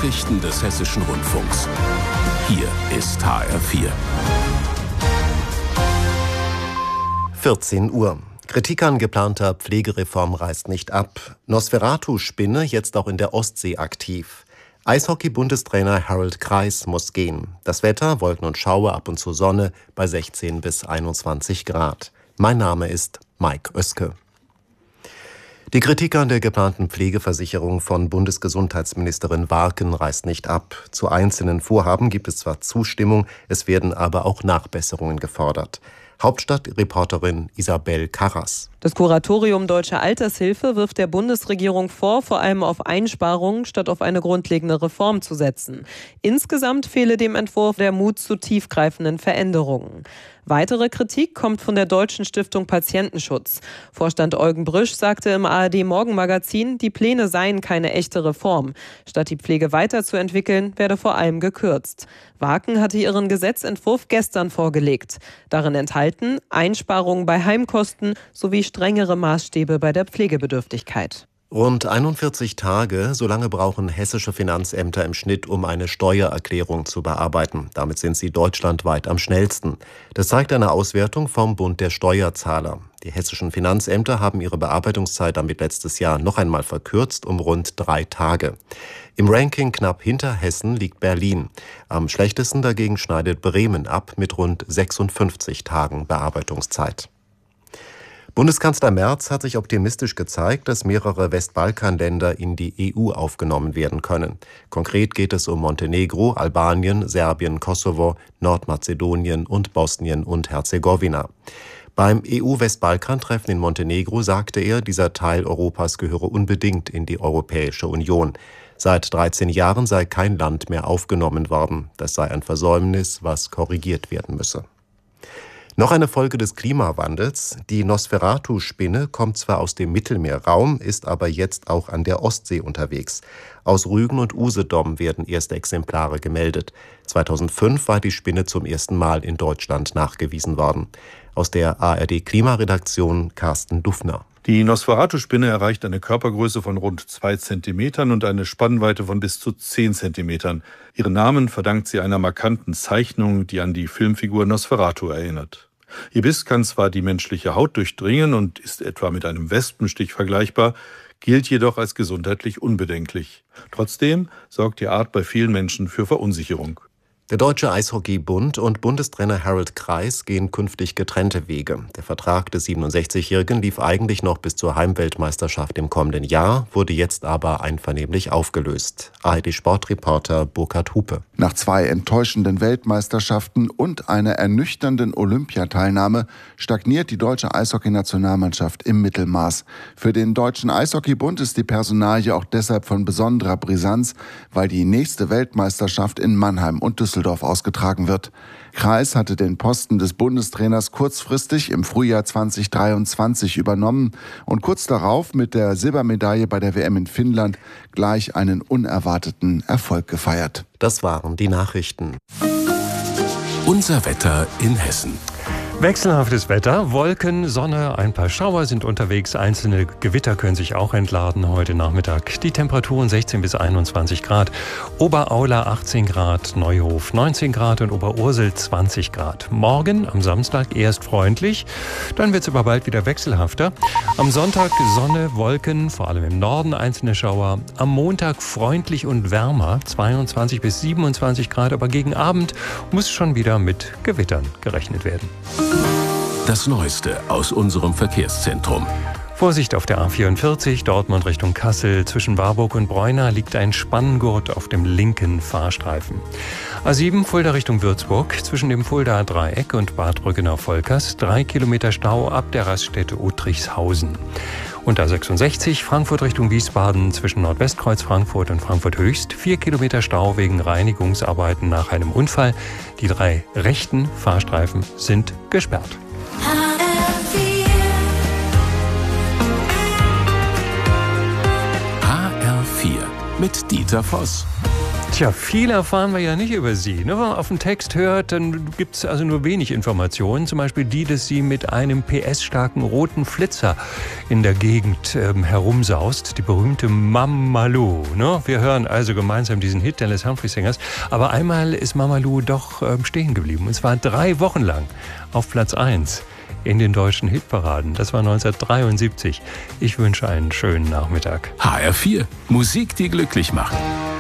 Nachrichten des Hessischen Rundfunks. Hier ist HR4. 14 Uhr. Kritik an geplanter Pflegereform reißt nicht ab. Nosferatu-Spinne jetzt auch in der Ostsee aktiv. Eishockey-Bundestrainer Harald Kreis muss gehen. Das Wetter, Wolken und Schauer, ab und zu Sonne bei 16 bis 21 Grad. Mein Name ist Mike Oeske. Die Kritik an der geplanten Pflegeversicherung von Bundesgesundheitsministerin Warken reißt nicht ab. Zu einzelnen Vorhaben gibt es zwar Zustimmung, es werden aber auch Nachbesserungen gefordert. Hauptstadtreporterin Isabel Karras. Das Kuratorium Deutsche Altershilfe wirft der Bundesregierung vor, vor allem auf Einsparungen statt auf eine grundlegende Reform zu setzen. Insgesamt fehle dem Entwurf der Mut zu tiefgreifenden Veränderungen. Weitere Kritik kommt von der Deutschen Stiftung Patientenschutz. Vorstand Eugen Brüsch sagte im ARD-Morgenmagazin, die Pläne seien keine echte Reform. Statt die Pflege weiterzuentwickeln, werde vor allem gekürzt. Warken hatte ihren Gesetzentwurf gestern vorgelegt. Darin enthalten Einsparungen bei Heimkosten sowie strengere Maßstäbe bei der Pflegebedürftigkeit. Rund 41 Tage, so lange brauchen hessische Finanzämter im Schnitt, um eine Steuererklärung zu bearbeiten. Damit sind sie deutschlandweit am schnellsten. Das zeigt eine Auswertung vom Bund der Steuerzahler. Die hessischen Finanzämter haben ihre Bearbeitungszeit damit letztes Jahr noch einmal verkürzt um rund 3 Tage. Im Ranking knapp hinter Hessen liegt Berlin. Am schlechtesten dagegen schneidet Bremen ab mit rund 56 Tagen Bearbeitungszeit. Bundeskanzler Merz hat sich optimistisch gezeigt, dass mehrere Westbalkanländer in die EU aufgenommen werden können. Konkret geht es um Montenegro, Albanien, Serbien, Kosovo, Nordmazedonien und Bosnien und Herzegowina. Beim EU-Westbalkan-Treffen in Montenegro sagte er, dieser Teil Europas gehöre unbedingt in die Europäische Union. Seit 13 Jahren sei kein Land mehr aufgenommen worden. Das sei ein Versäumnis, was korrigiert werden müsse. Noch eine Folge des Klimawandels. Die Nosferatu-Spinne kommt zwar aus dem Mittelmeerraum, ist aber jetzt auch an der Ostsee unterwegs. Aus Rügen und Usedom werden erste Exemplare gemeldet. 2005 war die Spinne zum ersten Mal in Deutschland nachgewiesen worden. Aus der ARD-Klimaredaktion Carsten Dufner. Die Nosferatu-Spinne erreicht eine Körpergröße von rund 2 Zentimetern und eine Spannweite von bis zu 10 Zentimetern. Ihren Namen verdankt sie einer markanten Zeichnung, die an die Filmfigur Nosferatu erinnert. Ihr Biss kann zwar die menschliche Haut durchdringen und ist etwa mit einem Wespenstich vergleichbar, gilt jedoch als gesundheitlich unbedenklich. Trotzdem sorgt die Art bei vielen Menschen für Verunsicherung. Der Deutsche Eishockey-Bund und Bundestrainer Harald Kreis gehen künftig getrennte Wege. Der Vertrag des 67-Jährigen lief eigentlich noch bis zur Heimweltmeisterschaft im kommenden Jahr, wurde jetzt aber einvernehmlich aufgelöst. ARD-Sportreporter Burkhard Hupe. Nach 2 enttäuschenden Weltmeisterschaften und einer ernüchternden Olympiateilnahme stagniert die deutsche Eishockey-Nationalmannschaft im Mittelmaß. Für den Deutschen Eishockey-Bund ist die Personalie auch deshalb von besonderer Brisanz, weil die nächste Weltmeisterschaft in Mannheim und Düsseldorf ausgetragen wird. Kreis hatte den Posten des Bundestrainers kurzfristig im Frühjahr 2023 übernommen und kurz darauf mit der Silbermedaille bei der WM in Finnland gleich einen unerwarteten Erfolg gefeiert. Das waren die Nachrichten. Unser Wetter in Hessen. Wechselhaftes Wetter, Wolken, Sonne, ein paar Schauer sind unterwegs, einzelne Gewitter können sich auch entladen heute Nachmittag. Die Temperaturen 16 bis 21 Grad, Oberaula 18 Grad, Neuhof 19 Grad und Oberursel 20 Grad. Morgen am Samstag erst freundlich, dann wird es aber bald wieder wechselhafter. Am Sonntag Sonne, Wolken, vor allem im Norden einzelne Schauer. Am Montag freundlich und wärmer, 22 bis 27 Grad, aber gegen Abend muss schon wieder mit Gewittern gerechnet werden. Das Neueste aus unserem Verkehrszentrum. Vorsicht auf der A44, Dortmund Richtung Kassel. Zwischen Warburg und Breuna liegt ein Spanngurt auf dem linken Fahrstreifen. A7 Fulda Richtung Würzburg. Zwischen dem Fuldaer Dreieck und Bad Brückenau-Volkers 3 Kilometer Stau ab der Raststätte Uttrichshausen. Und A66 Frankfurt Richtung Wiesbaden. Zwischen Nordwestkreuz Frankfurt und Frankfurt Höchst 4 Kilometer Stau wegen Reinigungsarbeiten nach einem Unfall. Die 3 rechten Fahrstreifen sind gesperrt. HR4 mit Dieter Voss. Tja, viel erfahren wir ja nicht über sie. Wenn man auf den Text hört, dann gibt es also nur wenig Informationen. Zum Beispiel die, dass sie mit einem PS-starken roten Flitzer in der Gegend herumsaust. Die berühmte Mama Lou. Ne? Wir hören also gemeinsam diesen Hit Dallas Humphrey Singers. Aber einmal ist Mama Lou doch stehen geblieben. Und zwar 3 Wochen lang auf Platz 1 in den deutschen Hitparaden. Das war 1973. Ich wünsche einen schönen Nachmittag. HR4, Musik, die glücklich macht.